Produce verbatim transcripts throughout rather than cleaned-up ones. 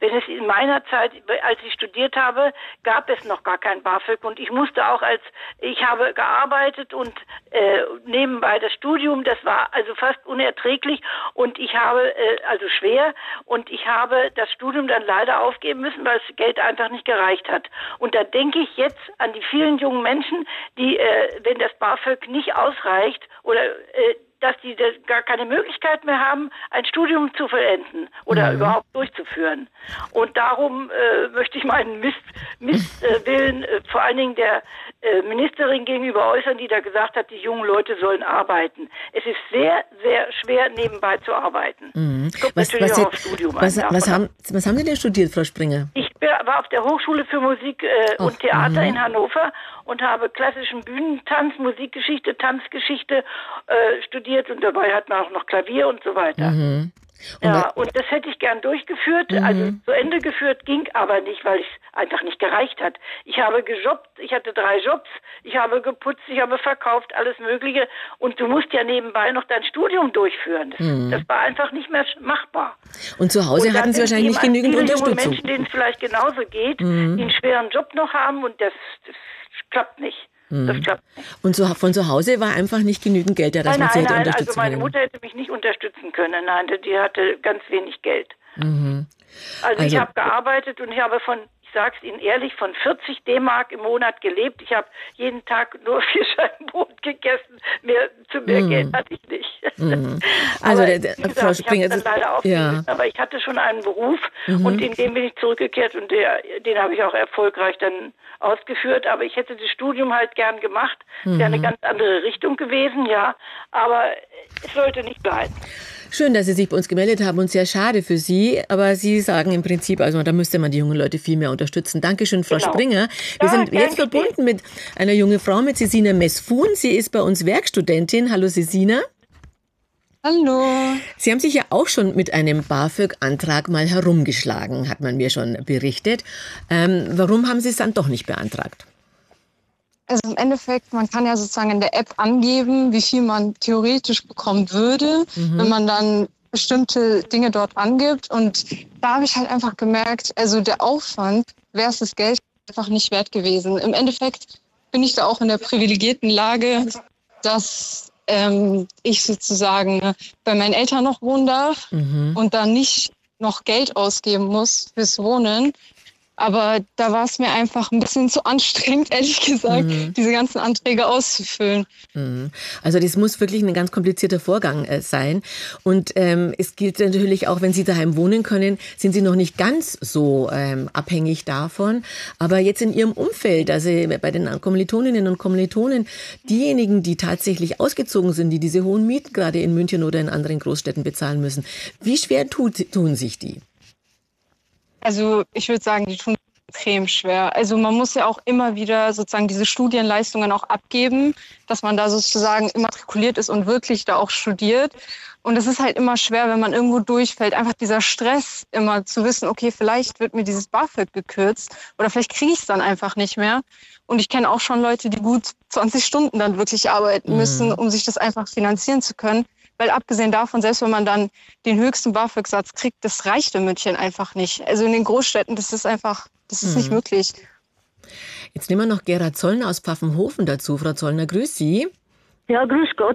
Wenn es in meiner Zeit, als ich studiert habe, gab es noch gar kein BAföG und ich musste auch als, ich habe gearbeitet und äh, nebenbei das Studium, das war also fast unerträglich und ich habe, äh, also schwer und ich habe das Studium dann leider aufgeben müssen, weil das Geld einfach nicht gereicht hat. Und da denke ich jetzt an die vielen jungen Menschen, die, äh, wenn das BAföG nicht ausreicht oder äh, dass die das gar keine Möglichkeit mehr haben, ein Studium zu vollenden oder mhm. überhaupt durchzuführen. Und darum äh, möchte ich meinen Mist, Mistwillen äh, vor allen Dingen der äh, Ministerin gegenüber äußern, die da gesagt hat, die jungen Leute sollen arbeiten. Es ist sehr, sehr schwer, nebenbei zu arbeiten. Mhm. Kommt was, natürlich was, auch Sie, aufs Studium was, an, was, haben, was haben Sie denn studiert, Frau Springer? Ich war auf der Hochschule für Musik äh, Ach, und Theater mhm. in Hannover und habe klassischen Bühnentanz, Musikgeschichte, Tanzgeschichte äh, studiert und dabei hat man auch noch Klavier und so weiter. Mhm. Und ja, und das hätte ich gern durchgeführt, mhm. also zu Ende geführt, ging aber nicht, weil es einfach nicht gereicht hat. Ich habe gejobbt, ich hatte drei Jobs, ich habe geputzt, ich habe verkauft, alles Mögliche und du musst ja nebenbei noch dein Studium durchführen. Das, mhm. das war einfach nicht mehr machbar. Und zu Hause und hatten Sie wahrscheinlich nicht genügend viele Unterstützung. Junge Menschen, denen es vielleicht genauso geht, mhm. die einen schweren Job noch haben und das, das klappt nicht. Das klappt nicht. Und so, von zu Hause war einfach nicht genügend Geld da, dass nein, man sie nein, hätte nein, unterstützen also meine können. Mutter hätte mich nicht unterstützen können. Nein, die hatte ganz wenig Geld. Mhm. Also, Also ich habe gearbeitet und ich habe von, ich sage es Ihnen ehrlich, von vierzig D-Mark im Monat gelebt. Ich habe jeden Tag nur vier Scheiben Brot gegessen. Mehr, zu mehr mm. Geld hatte ich nicht. Mm. Also, aber, der, der, gesagt, Frau Springer, ich habe dann leider aufgegeben, ja. aber ich hatte schon einen Beruf mhm. und in dem bin ich zurückgekehrt und der, den habe ich auch erfolgreich dann ausgeführt. Aber ich hätte das Studium halt gern gemacht. Es mhm. wäre eine ganz andere Richtung gewesen, ja. Aber es sollte nicht bleiben. Schön, dass Sie sich bei uns gemeldet haben und sehr schade für Sie. Aber Sie sagen im Prinzip, also da müsste man die jungen Leute viel mehr unterstützen. Dankeschön, Frau genau. Springer. Wir ja, sind jetzt verbunden stehen. mit einer jungen Frau, mit Sesina Mesfun. Sie ist bei uns Werkstudentin. Hallo Sesina. Hallo. Sie haben sich ja auch schon mit einem BAföG-Antrag mal herumgeschlagen, hat man mir schon berichtet. Ähm, warum haben Sie es dann doch nicht beantragt? Also im Endeffekt, man kann ja sozusagen in der App angeben, wie viel man theoretisch bekommen würde, mhm. wenn man dann bestimmte Dinge dort angibt. Und da habe ich halt einfach gemerkt, also der Aufwand wäre es das Geld einfach nicht wert gewesen. Im Endeffekt bin ich da auch in der privilegierten Lage, dass ähm, ich sozusagen bei meinen Eltern noch wohnen darf mhm. und dann nicht noch Geld ausgeben muss fürs Wohnen. Aber da war es mir einfach ein bisschen zu anstrengend, ehrlich gesagt, mhm. diese ganzen Anträge auszufüllen. Mhm. Also das muss wirklich ein ganz komplizierter Vorgang äh, sein. Und ähm, es gilt natürlich auch, wenn Sie daheim wohnen können, sind Sie noch nicht ganz so ähm, abhängig davon. Aber jetzt in Ihrem Umfeld, also bei den Kommilitoninnen und Kommilitonen, diejenigen, die tatsächlich ausgezogen sind, die diese hohen Mieten gerade in München oder in anderen Großstädten bezahlen müssen, wie schwer tut, tun sich die? Also ich würde sagen, die tun extrem schwer. Also man muss ja auch immer wieder sozusagen diese Studienleistungen auch abgeben, dass man da sozusagen immatrikuliert ist und wirklich da auch studiert. Und es ist halt immer schwer, wenn man irgendwo durchfällt. Einfach dieser Stress, immer zu wissen, okay, vielleicht wird mir dieses BAföG gekürzt oder vielleicht kriege ich es dann einfach nicht mehr. Und ich kenne auch schon Leute, die gut zwanzig Stunden dann wirklich arbeiten müssen, mhm. um sich das einfach finanzieren zu können. Weil abgesehen davon, selbst wenn man dann den höchsten BAföG-Satz kriegt, das reicht in München einfach nicht. Also in den Großstädten, das ist einfach, das ist mhm. nicht möglich. Jetzt nehmen wir noch Gerhard Zollner aus Pfaffenhofen dazu. Frau Zollner, grüß Sie. Ja, grüß Gott.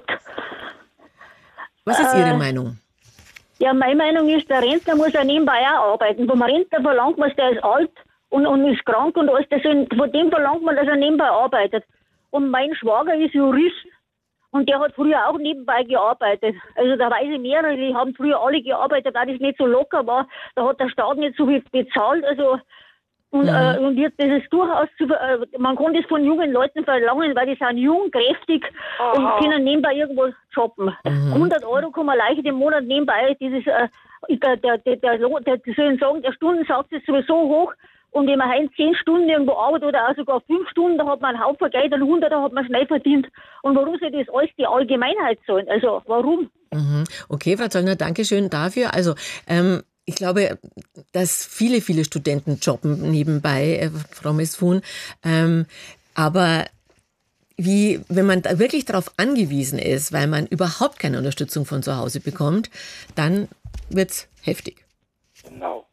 Was ist Ihre äh, Meinung? Ja, meine Meinung ist, der Rentner muss ja nebenbei auch arbeiten. Vom Rentner verlangt man, der ist alt und, und ist krank und alles. Deswegen, von dem verlangt man, dass er nebenbei arbeitet. Und mein Schwager ist Jurist. Und der hat früher auch nebenbei gearbeitet. Also da weiß ich mehrere, die haben früher alle gearbeitet, weil das nicht so locker war. Da hat der Staat nicht so viel bezahlt. Also und, mhm. äh, und jetzt das ist durchaus zu, äh, man kann das von jungen Leuten verlangen, weil die sind jung, kräftig Aha. und können nebenbei irgendwo shoppen. Mhm. hundert Euro kann man leicht im Monat nebenbei, dieses, äh, der, der, der, der, der, der, sollen sagen, der Stundensatz ist sowieso hoch. Und wenn man heute zehn Stunden irgendwo arbeitet oder auch sogar fünf Stunden, da hat man einen Haufen Geld, und hundert, da hat man schnell verdient. Und warum soll das alles die Allgemeinheit sein? Also, warum? Mhm. Okay, Frau Zollner, danke schön dafür. Also, ähm, ich glaube, dass viele, viele Studenten jobben nebenbei, äh, Frau Mesfun. Ähm, aber wie, wenn man da wirklich darauf angewiesen ist, weil man überhaupt keine Unterstützung von zu Hause bekommt, dann wird's heftig. Genau.